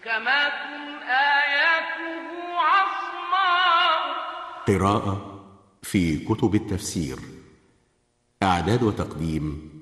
محكمات آياته عصماء. قراءة في كتب التفسير. إعداد وتقديم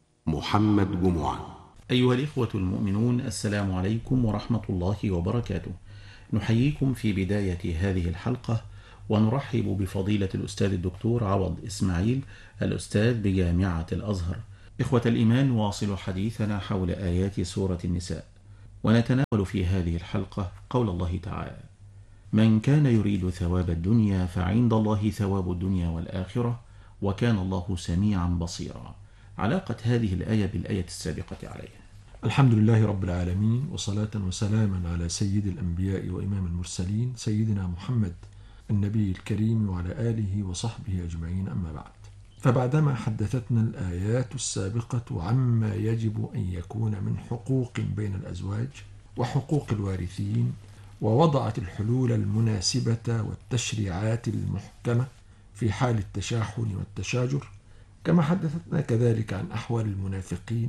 محمد جمعة. أيها الإخوة المؤمنون، السلام عليكم ورحمة الله وبركاته. نحييكم في بداية هذه الحلقة ونرحب بفضيلة الأستاذ الدكتور عوض إسماعيل، الأستاذ بجامعة الأزهر. إخوة الإيمان، نواصل حديثنا حول آيات سورة النساء، ونتناول في هذه الحلقة قول الله تعالى: من كان يريد ثواب الدنيا فعند الله ثواب الدنيا والآخرة وكان الله سميعا بصيرا. علاقة هذه الآية بالآية السابقة عليها. الحمد لله رب العالمين، وصلاة وسلاما على سيد الأنبياء وإمام المرسلين سيدنا محمد النبي الكريم وعلى آله وصحبه أجمعين، أما بعد. فبعدما حدثتنا الآيات السابقة عما يجب أن يكون من حقوق بين الأزواج وحقوق الوارثين، ووضعت الحلول المناسبة والتشريعات المحكمة في حال التشاحن والتشاجر، كما حدثتنا كذلك عن أحوال المنافقين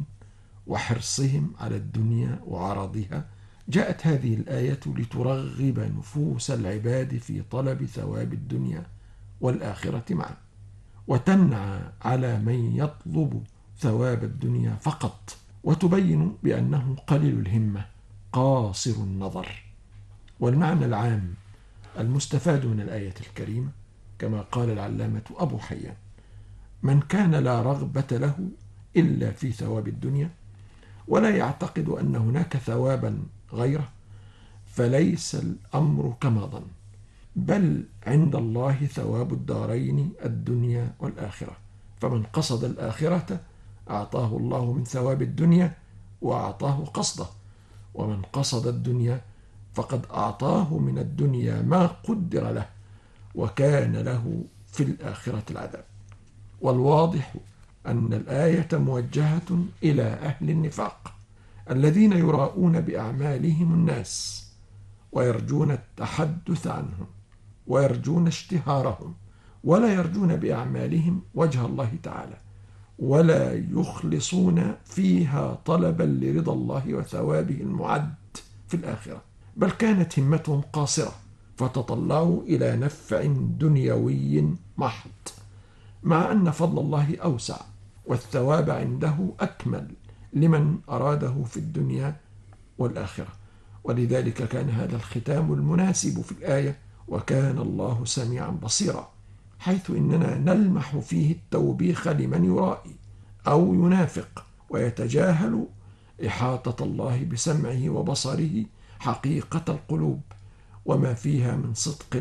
وحرصهم على الدنيا وعرضها. جاءت هذه الآية لترغب نفوس العباد في طلب ثواب الدنيا والآخرة معا، وتنعى على من يطلب ثواب الدنيا فقط، وتبين بأنه قليل الهمة قاصر النظر. والمعنى العام المستفاد من الآية الكريمة كما قال العلامة أبو حيان: من كان لا رغبة له إلا في ثواب الدنيا ولا يعتقد أن هناك ثوابا غيره، فليس الأمر كما ظن، بل عند الله ثواب الدارين الدنيا والآخرة. فمن قصد الآخرة أعطاه الله من ثواب الدنيا وأعطاه قصده، ومن قصد الدنيا فقد أعطاه من الدنيا ما قدر له وكان له في الآخرة العذاب. والواضح أن الآية موجهة إلى أهل النفاق الذين يراؤون بأعمالهم الناس ويرجون التحدث عنهم ويرجون اشتهارهم، ولا يرجون بأعمالهم وجه الله تعالى، ولا يخلصون فيها طلبا لرضا الله وثوابه المعد في الآخرة، بل كانت همتهم قاصرة فتطلعوا إلى نفع دنيوي محض، مع أن فضل الله أوسع والثواب عنده أكمل لمن أراده في الدنيا والآخرة. ولذلك كان هذا الختام المناسب في الآية: وكان الله سميعا بصيرا، حيث إننا نلمح فيه التوبيخ لمن يرائي أو ينافق ويتجاهل إحاطة الله بسمعه وبصره حقيقة القلوب وما فيها من صدق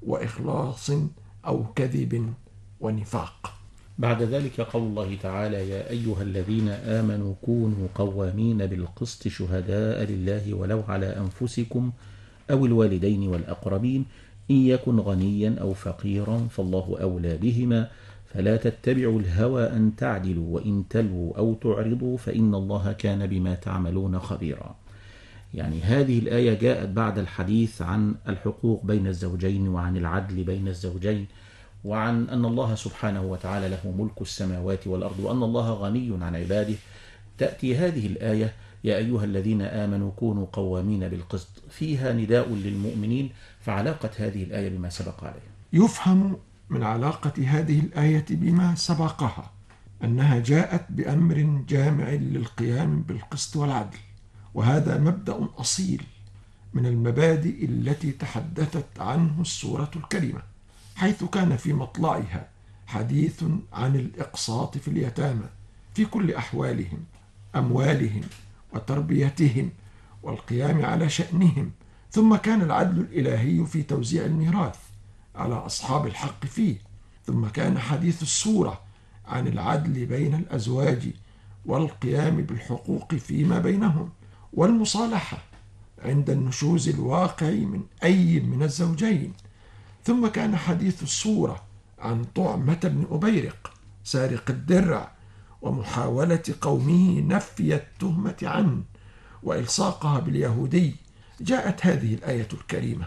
وإخلاص أو كذب ونفاق. بعد ذلك قول الله تعالى: يا أيها الذين آمنوا كونوا قوامين بالقسط شهداء لله ولو على أنفسكم أو الوالدين والأقربين إن يكن غنيا أو فقيرا فالله أولى بهما فلا تتبعوا الهوى أن تعدلوا وإن تلووا أو تعرضوا فإن الله كان بما تعملون خبيرا. يعني هذه الآية جاءت بعد الحديث عن الحقوق بين الزوجين وعن العدل بين الزوجين، وعن أن الله سبحانه وتعالى له ملك السماوات والأرض وأن الله غني عن عباده. تأتي هذه الآية: يا أيها الذين آمنوا كونوا قوامين بالقسط، فيها نداء للمؤمنين. فعلاقة هذه الآية بما سبق عليه. يفهم من علاقة هذه الآية بما سبقها أنها جاءت بأمر جامع للقيام بالقسط والعدل، وهذا مبدأ أصيل من المبادئ التي تحدثت عنه السورة الكريمة، حيث كان في مطلعها حديث عن الإقساط في اليتامى في كل أحوالهم، أموالهم وتربيتهم والقيام على شأنهم، ثم كان العدل الإلهي في توزيع الميراث على أصحاب الحق فيه، ثم كان حديث السورة عن العدل بين الأزواج والقيام بالحقوق فيما بينهم والمصالحة عند النشوز الواقع من أي من الزوجين، ثم كان حديث السورة عن طعمة بن أبيرق سارق الدرع ومحاولة قومه نفي التهمة عنه وإلصاقها باليهودي. جاءت هذه الآية الكريمة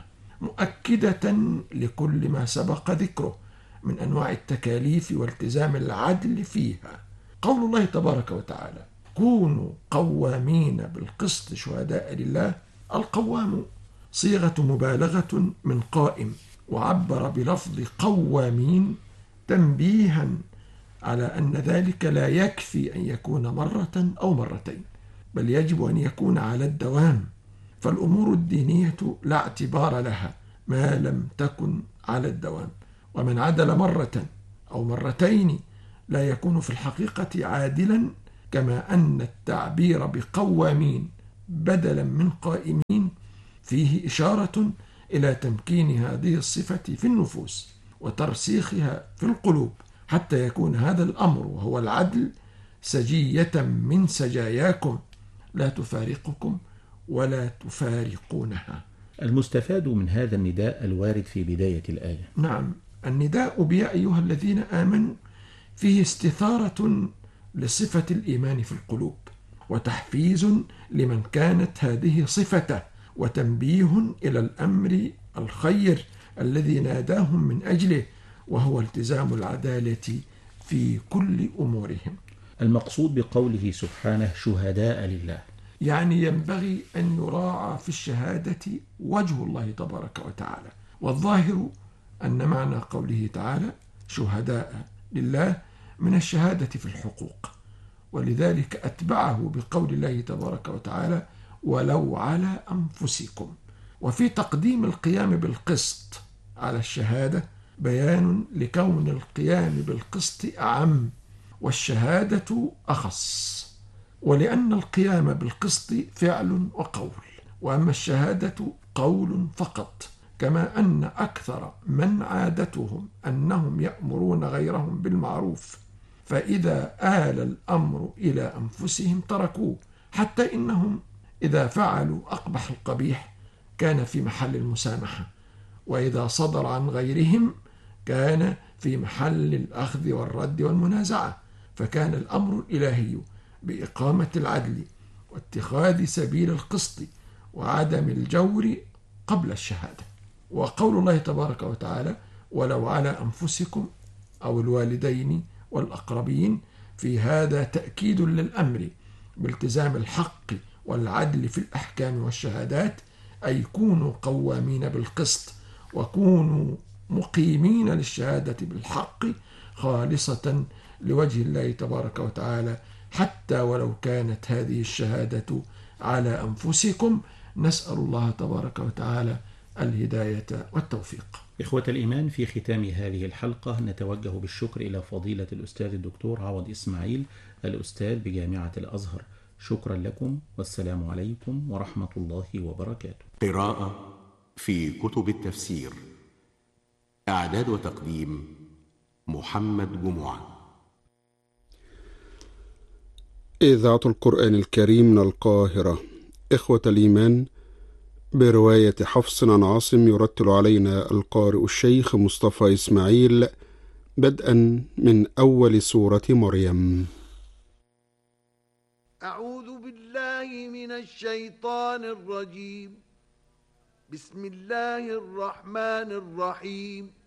مؤكدة لكل ما سبق ذكره من أنواع التكاليف والتزام العدل فيها. قول الله تبارك وتعالى: كونوا قوامين بالقسط شهداء لله، القوام صيغة مبالغة من قائم، وعبر بلفظ قوامين تنبيها على أن ذلك لا يكفي أن يكون مرة أو مرتين، بل يجب أن يكون على الدوام. فالأمور الدينية لا اعتبار لها ما لم تكن على الدوام، ومن عدل مرة أو مرتين لا يكون في الحقيقة عادلا، كما أن التعبير بقوامين بدلا من قائمين فيه إشارة إلى تمكين هذه الصفة في النفوس وترسيخها في القلوب، حتى يكون هذا الأمر وهو العدل سجية من سجاياكم لا تفارقكم ولا تفارقونها. المستفاد من هذا النداء الوارد في بداية الآية. نعم، النداء بيا أيها الذين آمنوا فيه استثارة لصفة الإيمان في القلوب، وتحفيز لمن كانت هذه صفته، وتنبيه إلى الأمر الخير الذي ناداهم من أجله، وهو التزام العدالة في كل أمورهم. المقصود بقوله سبحانه شهداء لله، يعني ينبغي أن يراعى في الشهادة وجه الله تبارك وتعالى، والظاهر أن معنى قوله تعالى شهداء لله من الشهادة في الحقوق، ولذلك أتبعه بقول الله تبارك وتعالى ولو على أنفسكم. وفي تقديم القيام بالقسط على الشهادة بيان لكون القيام بالقسط أعم والشهادة أخص، ولأن القيام بالقسط فعل وقول، وأما الشهادة قول فقط، كما أن أكثر من عادتهم أنهم يأمرون غيرهم بالمعروف، فإذا آل الأمر إلى أنفسهم تركوه، حتى إنهم إذا فعلوا أقبح القبيح كان في محل المسامحة، وإذا صدر عن غيرهم كان في محل الأخذ والرد والمنازعة. فكان الأمر الإلهي بإقامة العدل واتخاذ سبيل القسط وعدم الجور قبل الشهادة. وقول الله تبارك وتعالى ولو على أنفسكم أو الوالدين والأقربين، في هذا تأكيد للأمر بالتزام الحق والعدل في الأحكام والشهادات، أي كونوا قوامين بالقسط وكونوا مقيمين للشهادة بالحق خالصة لوجه الله تبارك وتعالى، حتى ولو كانت هذه الشهادة على أنفسكم. نسأل الله تبارك وتعالى الهداية والتوفيق. إخوة الإيمان، في ختام هذه الحلقة نتوجه بالشكر إلى فضيلة الأستاذ الدكتور عوض إسماعيل، الأستاذ بجامعة الأزهر. شكرا لكم، والسلام عليكم ورحمة الله وبركاته. قراءة في كتب التفسير. إعداد وتقديم محمد جمعة. إذاعة القرآن الكريم من القاهرة. إخوة الإيمان، برواية حفص عن عاصم يرتل علينا القارئ الشيخ مصطفى إسماعيل بدءا من أول سورة مريم. أعوذ بالله من الشيطان الرجيم. بسم الله الرحمن الرحيم.